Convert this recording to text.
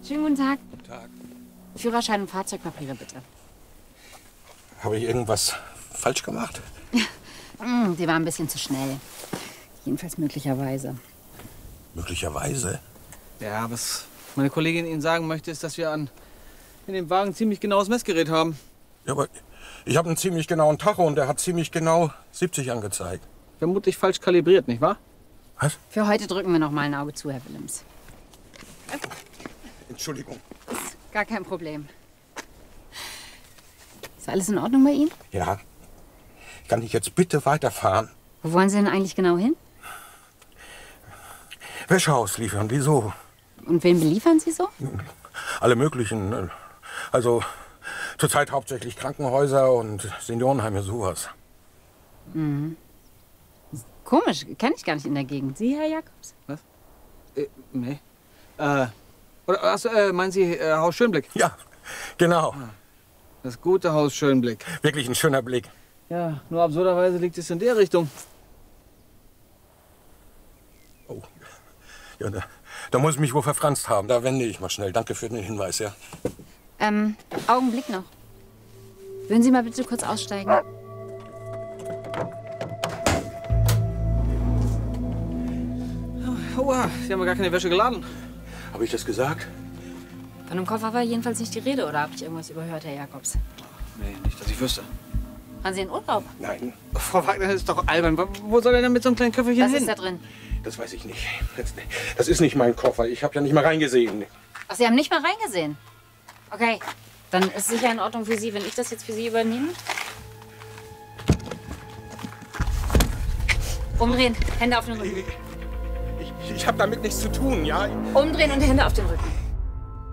Schönen guten Tag. Guten Tag. Führerschein und Fahrzeugpapiere, bitte. Habe ich irgendwas falsch gemacht? Sie war ein bisschen zu schnell. Jedenfalls möglicherweise. Möglicherweise? Ja, was meine Kollegin Ihnen sagen möchte, ist, dass wir in dem Wagen ziemlich genaues Messgerät haben. Ja, aber ich habe einen ziemlich genauen Tacho und der hat ziemlich genau 70 angezeigt. Vermutlich falsch kalibriert, nicht wahr? Was? Für heute drücken wir noch mal ein Auge zu, Herr Willems. Entschuldigung. Gar kein Problem. Ist alles in Ordnung bei Ihnen? Ja. Kann ich jetzt bitte weiterfahren? Wo wollen Sie denn eigentlich genau hin? Wäschehaus liefern, wieso? Und wen beliefern Sie so? Alle möglichen. Also zurzeit hauptsächlich Krankenhäuser und Seniorenheime, sowas. Mhm. Komisch, kenne ich gar nicht in der Gegend. Sie, Herr Jakobs? Was? Nee. Meinen Sie Haus Schönblick? Ja, genau. Das gute Haus Schönblick. Wirklich ein schöner Blick. Ja, nur absurderweise liegt es in der Richtung. Oh. Ja, da muss ich mich wohl verfranst haben. Da wende ich mal schnell. Danke für den Hinweis, ja. Augenblick noch. Würden Sie mal bitte kurz aussteigen? Aua, Sie haben ja gar keine Wäsche geladen. Habe ich das gesagt? Von einem Koffer war jedenfalls nicht die Rede, oder habe ich irgendwas überhört, Herr Jakobs? Nee, nicht, dass ich wüsste. Waren Sie in Urlaub? Nein, Frau Wagner, das ist doch albern. Wo soll er denn mit so einem kleinen Köfferchen Was hin? ist da drin? das weiß ich nicht. Das ist nicht mein Koffer. Ich habe ja nicht mal reingesehen. Ach, Sie haben nicht mal reingesehen? Okay, dann ist es sicher in Ordnung für Sie, wenn ich das jetzt für Sie übernehme. Umdrehen, Hände auf den Rücken. Ich habe damit nichts zu tun, ja? Umdrehen und Hände auf den Rücken.